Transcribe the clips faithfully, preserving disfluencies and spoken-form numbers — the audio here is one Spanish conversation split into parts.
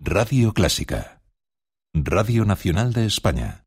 Radio Clásica, Radio Nacional de España.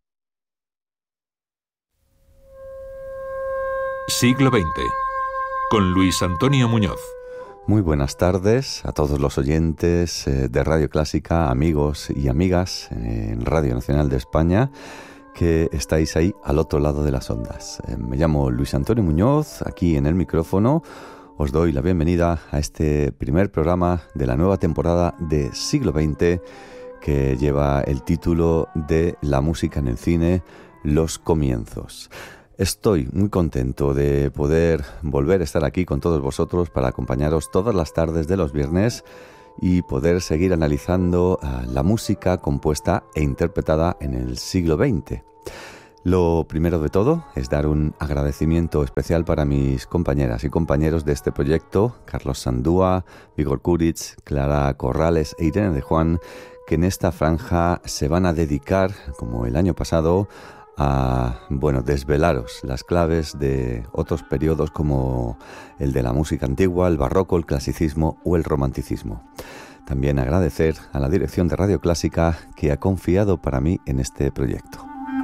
Siglo veinte, con Luis Antonio Muñoz. Muy buenas tardes a todos los oyentes de Radio Clásica, amigos y amigas en Radio Nacional de España, que estáis ahí al otro lado de las ondas. Me llamo Luis Antonio Muñoz, aquí en el micrófono. Os doy la bienvenida a este primer programa de la nueva temporada de Siglo veinte, que lleva el título de La música en el cine, los comienzos. Estoy muy contento de poder volver a estar aquí con todos vosotros para acompañaros todas las tardes de los viernes y poder seguir analizando uh, la música compuesta e interpretada en el siglo veinte. Lo primero de todo es dar un agradecimiento especial para mis compañeras y compañeros de este proyecto, Carlos Sandúa, Vigor Kuric, Clara Corrales e Irene de Juan, que en esta franja se van a dedicar, como el año pasado, a bueno, desvelaros las claves de otros periodos como el de la música antigua, el barroco, el clasicismo o el romanticismo. También agradecer a la dirección de Radio Clásica que ha confiado para mí en este proyecto.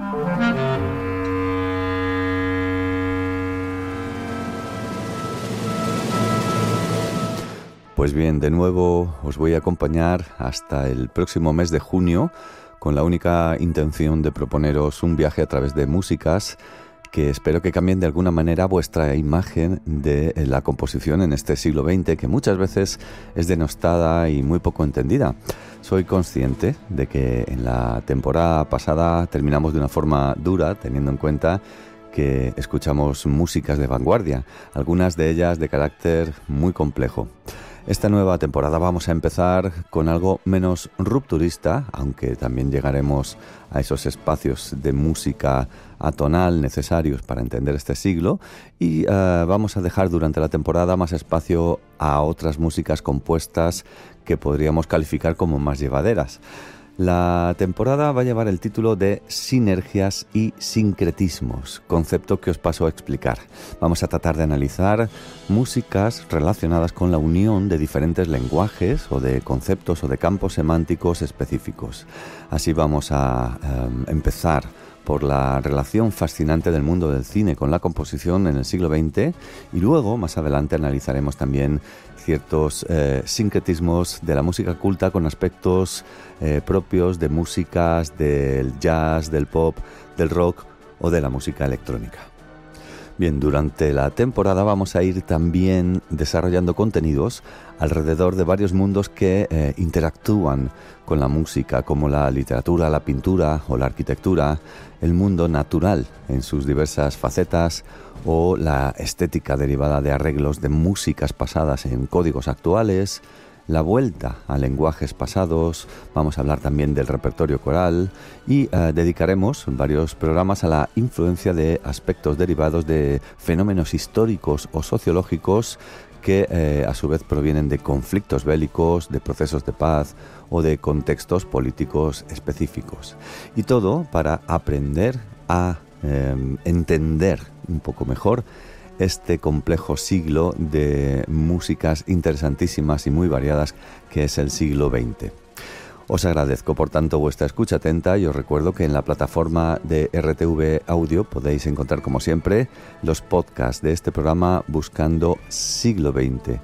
Pues bien, de nuevo os voy a acompañar hasta el próximo mes de junio con la única intención de proponeros un viaje a través de músicas que espero que cambien de alguna manera vuestra imagen de la composición en este siglo veinte, que muchas veces es denostada y muy poco entendida. Soy consciente de que en la temporada pasada terminamos de una forma dura, teniendo en cuenta que escuchamos músicas de vanguardia, algunas de ellas de carácter muy complejo. Esta nueva temporada vamos a empezar con algo menos rupturista, aunque también llegaremos a esos espacios de música atonal necesarios para entender este siglo, y uh, vamos a dejar durante la temporada más espacio a otras músicas compuestas que podríamos calificar como más llevaderas. La temporada va a llevar el título de Sinergias y Sincretismos, concepto que os paso a explicar. Vamos a tratar de analizar músicas relacionadas con la unión de diferentes lenguajes o de conceptos o de campos semánticos específicos. Así vamos a um, empezar por la relación fascinante del mundo del cine con la composición en el siglo veinte, y luego, más adelante, analizaremos también ciertos eh, sincretismos de la música culta con aspectos eh, propios de músicas del jazz, del pop, del rock o de la música electrónica. Bien, durante la temporada vamos a ir también desarrollando contenidos alrededor de varios mundos que eh, interactúan con la música, como la literatura, la pintura o la arquitectura, el mundo natural en sus diversas facetas o la estética derivada de arreglos de músicas pasadas en códigos actuales, la vuelta a lenguajes pasados. Vamos a hablar también del repertorio coral y uh, dedicaremos varios programas a la influencia de aspectos derivados de fenómenos históricos o sociológicos que eh, a su vez provienen de conflictos bélicos, de procesos de paz o de contextos políticos específicos. Y todo para aprender a eh, entender un poco mejor este complejo siglo de músicas interesantísimas y muy variadas que es el siglo veinte. Os agradezco, por tanto, vuestra escucha atenta y os recuerdo que en la plataforma de R T V Audio podéis encontrar, como siempre, los podcasts de este programa buscando siglo veinte.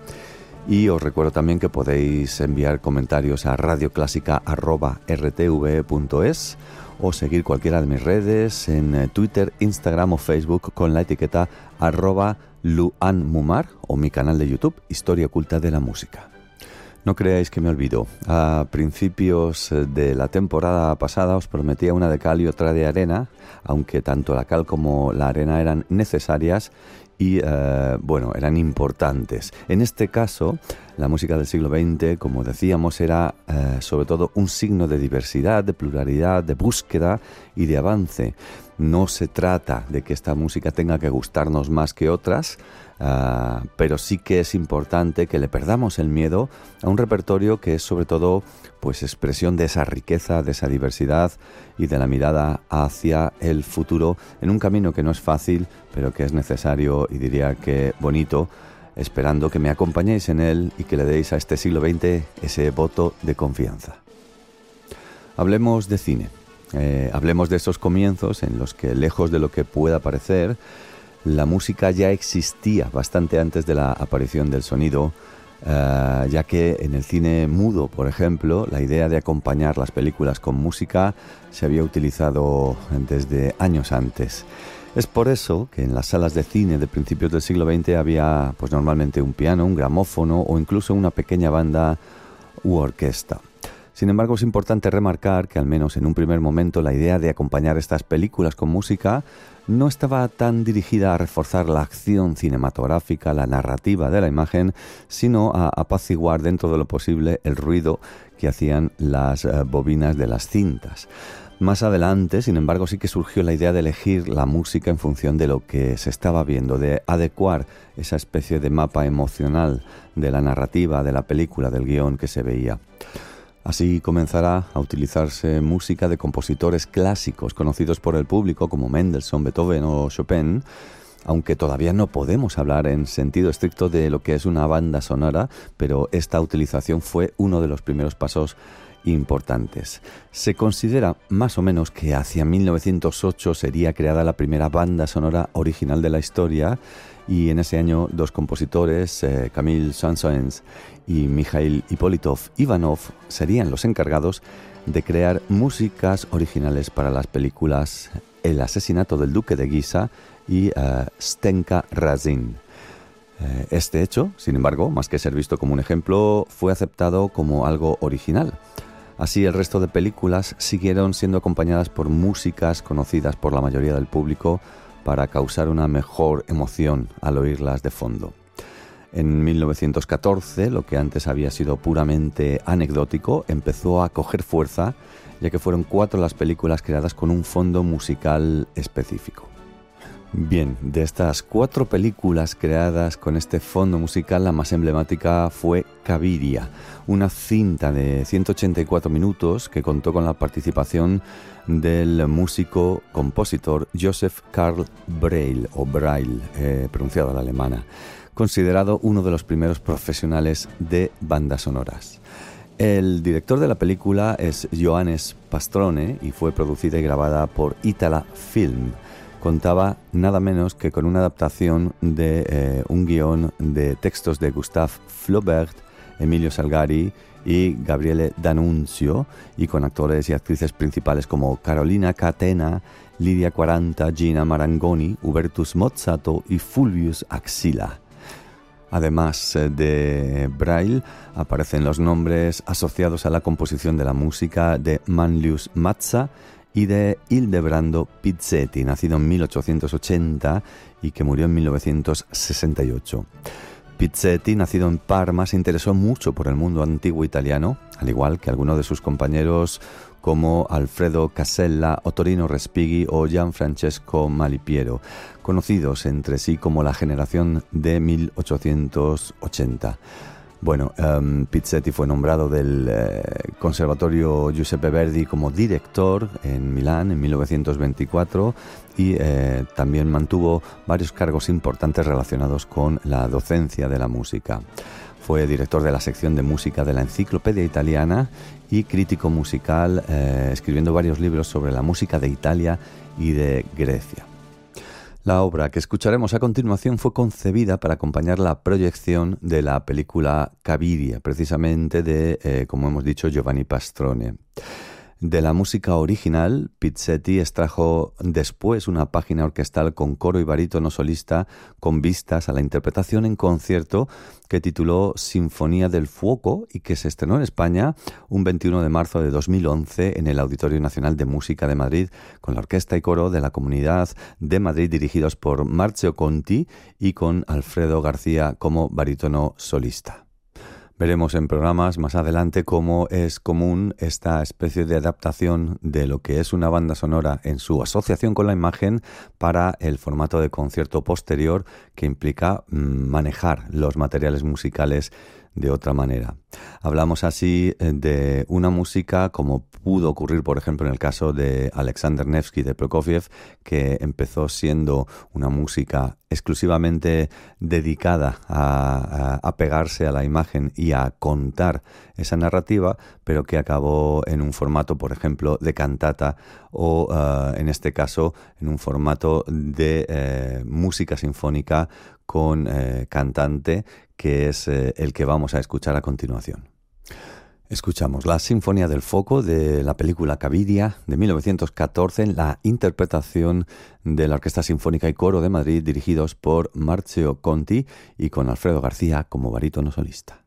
Y os recuerdo también que podéis enviar comentarios a radioclásica arroba r t v punto es o seguir cualquiera de mis redes en Twitter, Instagram o Facebook con la etiqueta arroba luanmumar o mi canal de YouTube, Historia Oculta de la Música. No creáis que me olvido. A principios de la temporada pasada os prometía una de cal y otra de arena, aunque tanto la cal como la arena eran necesarias y, eh, bueno, eran importantes. En este caso, la música del siglo veinte, como decíamos, era eh, sobre todo un signo de diversidad, de pluralidad, de búsqueda y de avance. No se trata de que esta música tenga que gustarnos más que otras, Uh, pero sí que es importante que le perdamos el miedo a un repertorio que es sobre todo pues expresión de esa riqueza, de esa diversidad y de la mirada hacia el futuro en un camino que no es fácil, pero que es necesario y diría que bonito, esperando que me acompañéis en él y que le deis a este siglo veinte ese voto de confianza. Hablemos de cine. Eh, hablemos de esos comienzos en los que, lejos de lo que pueda parecer, la música ya existía bastante antes de la aparición del sonido, uh, ya que en el cine mudo, por ejemplo, la idea de acompañar las películas con música se había utilizado desde años antes. Es por eso que en las salas de cine de principios del siglo veinte había pues normalmente un piano, un gramófono o incluso una pequeña banda u orquesta. Sin embargo, es importante remarcar que al menos en un primer momento la idea de acompañar estas películas con música no estaba tan dirigida a reforzar la acción cinematográfica, la narrativa de la imagen, sino a apaciguar dentro de lo posible el ruido que hacían las uh, bobinas de las cintas. Más adelante, sin embargo, sí que surgió la idea de elegir la música en función de lo que se estaba viendo, de adecuar esa especie de mapa emocional de la narrativa, de la película, del guión que se veía. Así comenzará a utilizarse música de compositores clásicos conocidos por el público como Mendelssohn, Beethoven o Chopin, aunque todavía no podemos hablar en sentido estricto de lo que es una banda sonora, pero esta utilización fue uno de los primeros pasos importantes. Se considera más o menos que hacia mil novecientos ocho sería creada la primera banda sonora original de la historia, y en ese año dos compositores, eh, Camille Saint-Saëns y Mikhail Ippolitov Ivanov, serían los encargados de crear músicas originales para las películas El asesinato del duque de Guisa y uh, Stenka Razin. Eh, este hecho, sin embargo, más que ser visto como un ejemplo, fue aceptado como algo original. Así, el resto de películas siguieron siendo acompañadas por músicas conocidas por la mayoría del público para causar una mejor emoción al oírlas de fondo. En mil novecientos catorce, lo que antes había sido puramente anecdótico empezó a coger fuerza, ya que fueron cuatro las películas creadas con un fondo musical específico. Bien, de estas cuatro películas creadas con este fondo musical, la más emblemática fue Cabiria, una cinta de ciento ochenta y cuatro minutos que contó con la participación del músico compositor Joseph Karl Breuil, o Breuil, eh, pronunciado a la alemana, considerado uno de los primeros profesionales de bandas sonoras. El director de la película es Johannes Pastrone y fue producida y grabada por Itala Film. Contaba nada menos que con una adaptación de eh, un guión de textos de Gustave Flaubert, Emilio Salgari y Gabriele D'Annunzio, y con actores y actrices principales como Carolina Catena, Lidia Quaranta, Gina Marangoni, Hubertus Mozzato y Fulvius Axila. Además de Breuil, aparecen los nombres asociados a la composición de la música de Manlius Mazza y de Ildebrando Pizzetti, nacido en mil ochocientos ochenta y que murió en mil novecientos sesenta y ocho. Pizzetti, nacido en Parma, se interesó mucho por el mundo antiguo italiano, al igual que algunos de sus compañeros como Alfredo Casella, Ottorino Respighi o Gianfrancesco Malipiero, conocidos entre sí como la generación de mil ochocientos ochenta. Bueno, um, Pizzetti fue nombrado del eh, Conservatorio Giuseppe Verdi como director en Milán en mil novecientos veinticuatro y eh, también mantuvo varios cargos importantes relacionados con la docencia de la música. Fue director de la sección de música de la Enciclopedia Italiana y crítico musical, eh, escribiendo varios libros sobre la música de Italia y de Grecia. La obra que escucharemos a continuación fue concebida para acompañar la proyección de la película Cabiria, precisamente de, eh, como hemos dicho, Giovanni Pastrone. De la música original, Pizzetti extrajo después una página orquestal con coro y barítono solista con vistas a la interpretación en concierto que tituló Sinfonía del Fuoco y que se estrenó en España un veintiuno de marzo de dos mil once en el Auditorio Nacional de Música de Madrid con la orquesta y coro de la Comunidad de Madrid dirigidos por Marzio Conti y con Alfredo García como barítono solista. Veremos en programas más adelante cómo es común esta especie de adaptación de lo que es una banda sonora en su asociación con la imagen para el formato de concierto posterior que implica manejar los materiales musicales de otra manera. Hablamos así de una música como pudo ocurrir, por ejemplo, en el caso de Alexander Nevsky de Prokofiev, que empezó siendo una música exclusivamente dedicada a, a, a pegarse a la imagen y a contar esa narrativa, pero que acabó en un formato, por ejemplo, de cantata o, uh, en este caso, en un formato de eh, música sinfónica con eh, cantante, que es eh, el que vamos a escuchar a continuación. Escuchamos la Sinfonía del Foco de la película Caviria de mil novecientos catorce, la interpretación de la Orquesta Sinfónica y Coro de Madrid, dirigidos por Marcio Conti y con Alfredo García como barítono solista.